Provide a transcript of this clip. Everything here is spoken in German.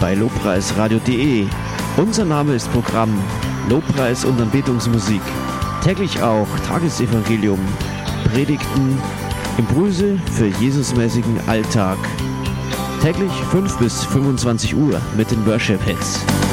bei lobpreisradio.de. Unser Name ist Programm Lobpreis und Anbetungsmusik. Täglich auch Tagesevangelium, Predigten, Impulse für Jesusmäßigen Alltag. Täglich 5 bis 25 Uhr mit den Worship Hits.